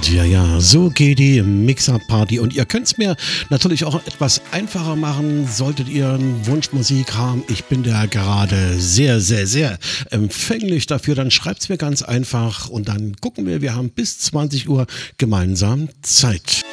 Ja, ja, so geht die Mixer-Party und ihr könnt es mir natürlich auch etwas einfacher machen, solltet ihr einen Wunschmusik haben. Ich bin da gerade sehr, sehr, sehr empfänglich dafür. Dann schreibt es mir ganz einfach und dann gucken wir, wir haben bis 20 Uhr gemeinsam Zeit.